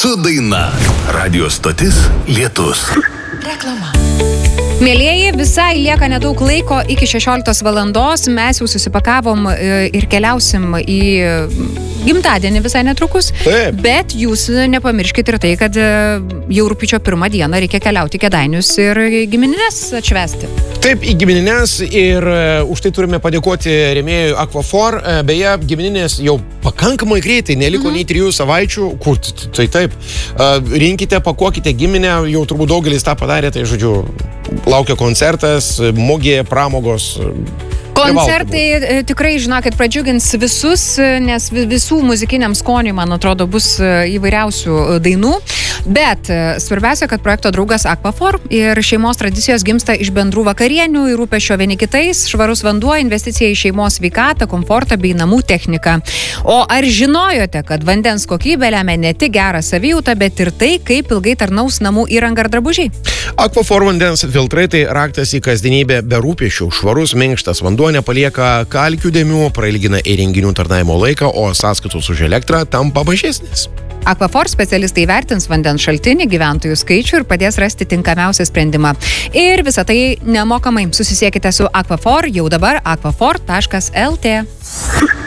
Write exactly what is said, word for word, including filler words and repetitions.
su daina. Radio stotis Lietus. Reklama. Mėlieji, visai lieka nedaug laiko iki šešioliktos valandos. Mes jau susipakavom ir keliausim į gimtadienį visai netrukus. Taip. Bet jūs nepamirškit ir tai, kad jau rugpjūčio pirmą dieną reikia keliauti į Kėdainius ir giminines atšvęsti. Taip, į giminines ir uh, už tai turime padėkoti rėmėjui Aquaphor. Uh, beje, gimininės jau pakankamai greitai, neliko mm-hmm. nei trijų savaičių. Kur, tai taip. Uh, rinkite, pakuokite giminę, jau turbūt daugelis tą padarė, tai žodžiu, laukia koncertas, mugė, pramogos. Koncertai tikrai, žinokit, pradžiugins visus, nes visų muzikiniam skoniui, man atrodo, bus įvairiausių dainų. Bet svarbiausia, kad projekto draugas Aquaphor ir šeimos tradicijos gimsta iš bendrų vakarienių ir rūpesčio vieni kitais, švarus vanduo, investicija į šeimos sveikatą, komfortą bei namų techniką. O ar žinojote, kad vandens kokybė lemia ne tik gerą savijautą, bet ir tai, kaip ilgai tarnaus namų įranga ar drabužiai? Aquaphor vandens filtrai tai raktas į kasdienybę be rūpesčių. Švarus, minkštas vanduo nepalieka kalkių dėmių, prailgina įrenginių tarnaimo laiką, o sąskaitos už elektrą tampa mažesnis. Aquaphor specialistai vertins vandens šaltinį, gyventojų skaičių ir padės rasti tinkamiausią sprendimą. Ir visą tai nemokamai. Susisiekite su Aquaphor jau dabar aquaphor taškas lt.